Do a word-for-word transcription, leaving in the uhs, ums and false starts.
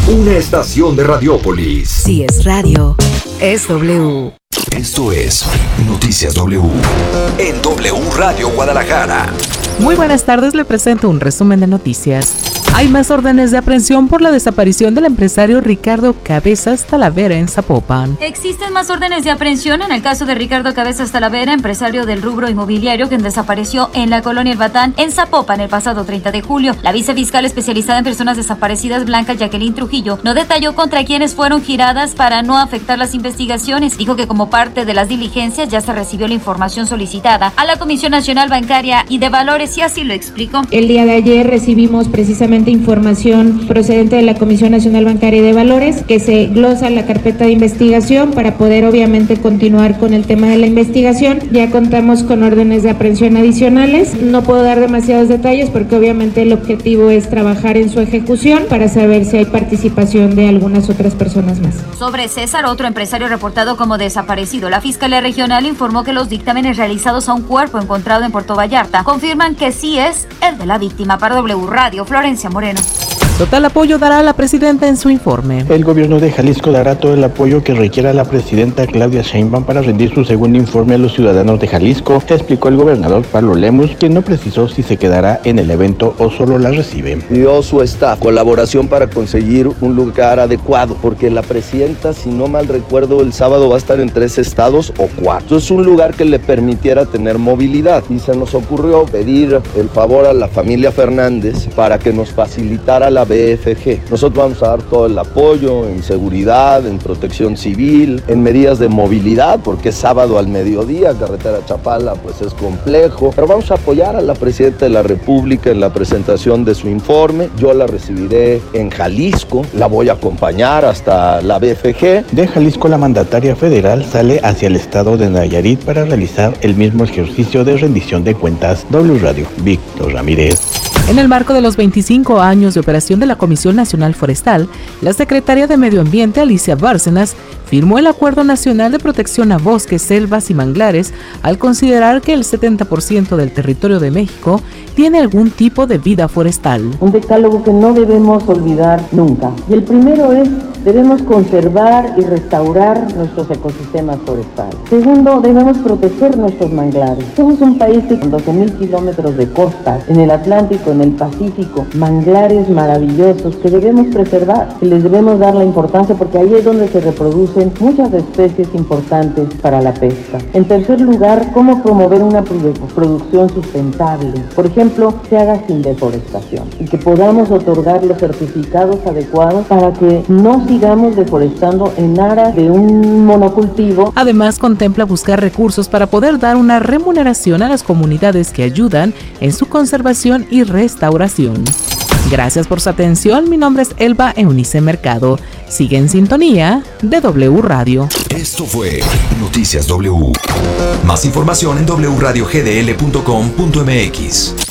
Una estación de Radiópolis. Si es radio, es W. Esto es Noticias W. En W Radio Guadalajara. Muy buenas tardes, le presento un resumen de noticias. Hay más órdenes de aprehensión por la desaparición del empresario Ricardo Cabezas Talavera en Zapopan. Existen más órdenes de aprehensión en el caso de Ricardo Cabezas Talavera, empresario del rubro inmobiliario, quien desapareció en la colonia El Batán, en Zapopan, el pasado treinta de julio. La vicefiscal especializada en personas desaparecidas, Blanca Jacqueline Trujillo, no detalló contra quienes fueron giradas para no afectar las investigaciones. Dijo que como parte de las diligencias ya se recibió la información solicitada a la Comisión Nacional Bancaria y de Valores, y así lo explicó. El día de ayer recibimos precisamente información procedente de la Comisión Nacional Bancaria y de Valores, que se glosa la carpeta de investigación para poder obviamente continuar con el tema de la investigación. Ya contamos con órdenes de aprehensión adicionales. No puedo dar demasiados detalles porque obviamente el objetivo es trabajar en su ejecución para saber si hay participación de algunas otras personas más. Sobre César, otro empresario reportado como desaparecido, la Fiscalía Regional informó que los dictámenes realizados a un cuerpo encontrado en Puerto Vallarta confirman que sí es el de la víctima. Para W Radio, Florencia Moreno. Total apoyo dará a la presidenta en su informe. El gobierno de Jalisco dará todo el apoyo que requiera la presidenta Claudia Sheinbaum para rendir su segundo informe a los ciudadanos de Jalisco, explicó el gobernador Pablo Lemus, quien no precisó si se quedará en el evento o solo la recibe. Dio su staff colaboración para conseguir un lugar adecuado, porque la presidenta, si no mal recuerdo, el sábado va a estar en tres estados o cuatro. Es un lugar que le permitiera tener movilidad y se nos ocurrió pedir el favor a la familia Fernández para que nos facilitara la B F G. Nosotros vamos a dar todo el apoyo en seguridad, en protección civil, en medidas de movilidad, porque es sábado al mediodía, carretera Chapala pues es complejo, pero vamos a apoyar a la presidenta de la República en la presentación de su informe. Yo la recibiré en Jalisco, la voy a acompañar hasta la B F G. De Jalisco, la mandataria federal sale hacia el estado de Nayarit para realizar el mismo ejercicio de rendición de cuentas. W Radio, Víctor Ramírez. En el marco de los veinticinco años de operación de la Comisión Nacional Forestal, la secretaria de Medio Ambiente, Alicia Bárcenas, firmó el Acuerdo Nacional de Protección a Bosques, Selvas y Manglares al considerar que el setenta por ciento del territorio de México tiene algún tipo de vida forestal. Un decálogo que no debemos olvidar nunca. Y el primero es, debemos conservar y restaurar nuestros ecosistemas forestales. Segundo, debemos proteger nuestros manglares. Somos un país con doce mil kilómetros de costa, en el Atlántico, en el Pacífico, manglares maravillosos que debemos preservar, que les debemos dar la importancia porque ahí es donde se reproducen muchas especies importantes para la pesca. En tercer lugar, cómo promover una producción sustentable. Por ejemplo, se haga sin deforestación y que podamos otorgar los certificados adecuados para que no sigamos deforestando en aras de un monocultivo. Además, contempla buscar recursos para poder dar una remuneración a las comunidades que ayudan en su conservación y restauración. Gracias por su atención. Mi nombre es Elba Eunice Mercado. Sigue en sintonía de W Radio. Esto fue Noticias W. Más información en doble u radio g d l punto com punto m x.